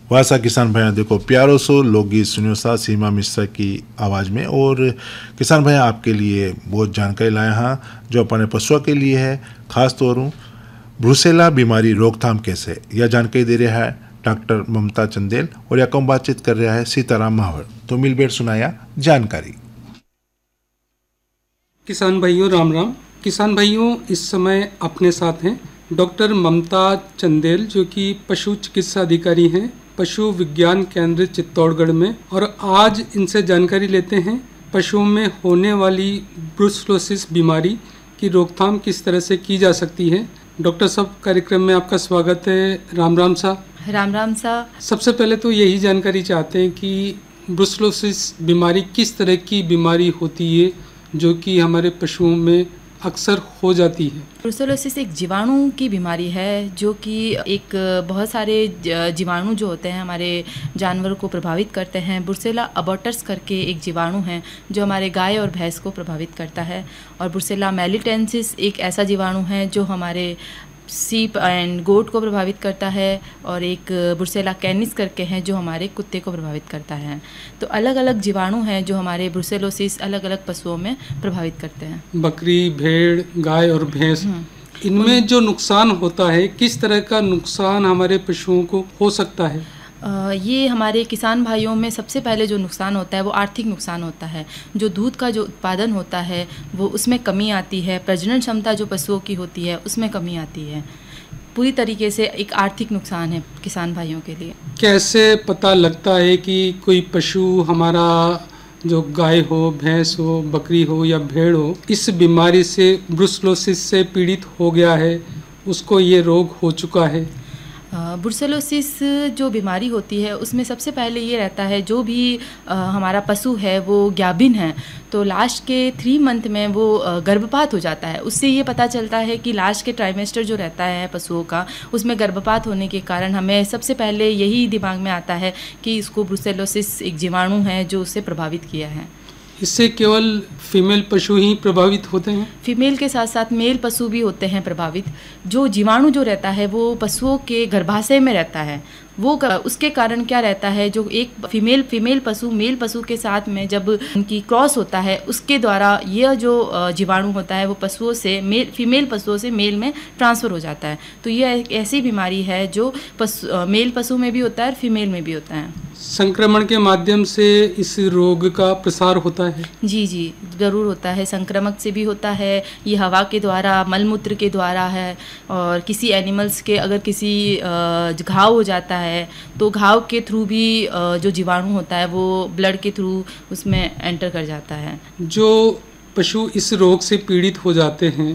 वासा किसान भाइयों, देखो प्यारो सो लोकगीत सुनियो सा सीमा मिश्रा की आवाज़ में। और किसान भाई आपके लिए बहुत जानकारी लाए हैं जो अपने पशुओं के लिए है। खास तौर पर ब्रुसेला बीमारी रोकथाम कैसे, यह जानकारी दे रहा है डॉक्टर ममता चंदेल और यह कम बातचीत कर रहा है सीताराम महावर। तो मिलबेट सुनाया जानकारी। किसान भाइयों राम राम। किसान भाइयों, इस समय अपने साथ हैं डॉक्टर ममता चंदेल जो कि पशु चिकित्सा अधिकारी हैं पशु विज्ञान केंद्र चित्तौड़गढ़ में। और आज इनसे जानकारी लेते हैं पशुओं में होने वाली ब्रुसेलोसिस बीमारी की रोकथाम किस तरह से की जा सकती है। डॉक्टर साहब, कार्यक्रम में आपका स्वागत है। राम राम साहब। राम राम साहब। सबसे पहले तो यही जानकारी चाहते हैं कि ब्रुसेलोसिस बीमारी किस तरह की बीमारी होती है जो कि हमारे पशुओं में अक्सर हो जाती है। ब्रुसेलोसिस एक जीवाणु की बीमारी है जो कि एक बहुत सारे जीवाणु जो होते हैं हमारे जानवरों को प्रभावित करते हैं। ब्रुसेला अबॉर्टस करके एक जीवाणु है जो हमारे गाय और भैंस को प्रभावित करता है। और ब्रुसेला मेलिटेंसिस एक ऐसा जीवाणु है जो हमारे सीप एंड गोट को प्रभावित करता है। और एक ब्रुसेला कैनिस करके हैं जो हमारे कुत्ते को प्रभावित करता है। तो अलग अलग जीवाणु हैं जो हमारे ब्रुसेलोसिस अलग अलग पशुओं में प्रभावित करते हैं। बकरी, भेड़, गाय और भैंस, इनमें जो नुकसान होता है, किस तरह का नुकसान हमारे पशुओं को हो सकता है? ये हमारे किसान भाइयों में सबसे पहले जो नुकसान होता है वो आर्थिक नुकसान होता है। जो दूध का जो उत्पादन होता है वो उसमें कमी आती है। प्रजनन क्षमता जो पशुओं की होती है उसमें कमी आती है। पूरी तरीके से एक आर्थिक नुकसान है किसान भाइयों के लिए। कैसे पता लगता है कि कोई पशु हमारा जो गाय हो, भैंस हो, बकरी हो या भेड़ हो इस बीमारी से ब्रुसेलोसिस से पीड़ित हो गया है, उसको ये रोग हो चुका है? ब्रुसेलोसिस जो बीमारी होती है उसमें सबसे पहले ये रहता है जो भी हमारा पशु है वो गाभिन है तो लास्ट के 3 मंथ में वो गर्भपात हो जाता है। उससे ये पता चलता है कि लास्ट के ट्राइमेस्टर जो रहता है पशुओं का उसमें गर्भपात होने के कारण हमें सबसे पहले यही दिमाग में आता है कि इसको ब्रुसेलोसिस एक जीवाणु है जो उसे प्रभावित किया है। इससे केवल फीमेल पशु ही प्रभावित होते हैं? फीमेल के साथ साथ मेल पशु भी होते हैं प्रभावित। जो जीवाणु जो रहता है वो पशुओं के गर्भाशय में रहता है। वो उसके कारण क्या रहता है, जो एक फीमेल पशु मेल पशु के साथ में जब उनकी क्रॉस होता है उसके द्वारा यह जो जीवाणु होता है वो पशुओं से फीमेल पशुओं से मेल में ट्रांसफ़र हो जाता है। तो यह एक ऐसी बीमारी है जो मेल पशु में भी होता है और फीमेल में भी होता है। संक्रमण के माध्यम से इस रोग का प्रसार होता है? जी ज़रूर होता है। संक्रमक से भी होता है, ये हवा के द्वारा, मलमूत्र के द्वारा है। और किसी एनिमल्स के अगर किसी घाव हो जाता है तो घाव के थ्रू भी जो जीवाणु होता है वो ब्लड के थ्रू उसमें एंटर कर जाता है। जो पशु इस रोग से पीड़ित हो जाते हैं,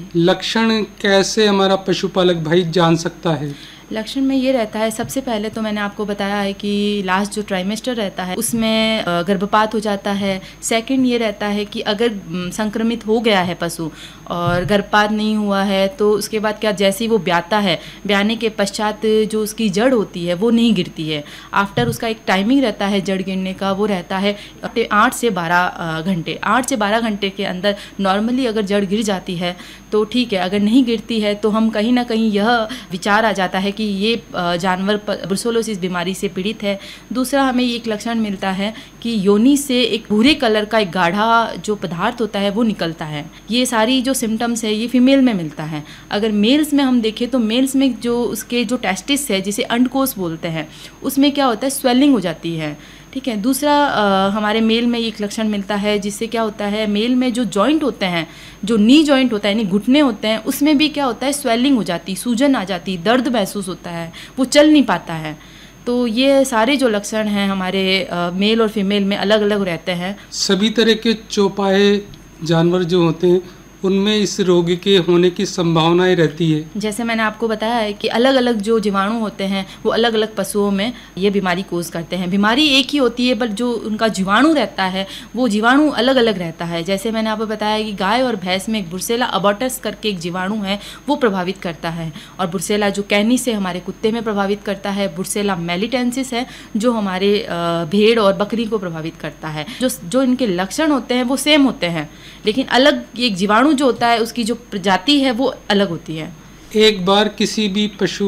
लक्षण कैसे हमारा पशुपालक भाई जान सकता है? लक्षण में ये रहता है, सबसे पहले तो मैंने आपको बताया है कि लास्ट जो ट्राइमेस्टर रहता है उसमें गर्भपात हो जाता है। सेकंड ये रहता है कि अगर संक्रमित हो गया है पशु और गर्भपात नहीं हुआ है तो उसके बाद क्या, जैसे ही वो ब्याता है, ब्याने के पश्चात जो उसकी जड़ होती है वो नहीं गिरती है। आफ्टर उसका एक टाइमिंग रहता है जड़ गिरने का, वो रहता है 8 से 12 घंटे। 8 से 12 घंटे के अंदर नॉर्मली अगर जड़ गिर जाती है तो ठीक है, अगर नहीं गिरती है तो हम कहीं ना कहीं यह विचार आ जाता है कि ये जानवर ब्रुसेलोसिस बीमारी से पीड़ित है। दूसरा हमें एक लक्षण मिलता है कि योनि से एक भूरे कलर का एक गाढ़ा जो पदार्थ होता है वो निकलता है। ये सारी जो सिम्टम्स है ये फीमेल में मिलता है। अगर मेल्स में हम देखें तो मेल्स में जो उसके जो टेस्टिस है जिसे अंडकोश बोलते हैं उसमें क्या होता है, स्वेलिंग हो जाती है। ठीक है। दूसरा हमारे मेल में एक लक्षण मिलता है जिससे क्या होता है, मेल में जो जॉइंट होते हैं, जो नी जॉइंट होता है यानी घुटने होते हैं, उसमें भी क्या होता है, स्वेलिंग हो जाती, सूजन आ जाती, दर्द महसूस होता है, वो चल नहीं पाता है। तो ये सारे जो लक्षण हैं हमारे मेल और फीमेल में अलग अलग रहते हैं। सभी तरह के चौपाए जानवर जो होते हैं उनमें इस रोग के होने की संभावनाएं रहती है। जैसे मैंने आपको बताया है कि अलग अलग जो जीवाणु होते हैं वो अलग अलग पशुओं में ये बीमारी कोज करते हैं। बीमारी एक ही होती है पर जो उनका जीवाणु रहता है वो जीवाणु अलग अलग रहता है। जैसे मैंने आपको बताया कि गाय और भैंस में एक ब्रुसेला अबॉर्टस करके एक जीवाणु है वो प्रभावित करता है, और ब्रुसेला जो कैनिस से हमारे कुत्ते में प्रभावित करता है, ब्रुसेला मेलिटेंसिस है जो हमारे भेड़ और बकरी को प्रभावित करता है। जो इनके लक्षण होते हैं वो सेम होते हैं, लेकिन अलग एक जीवाणु जो होता है उसकी जो प्रजाति है वो अलग होती है। एक बार किसी भी पशु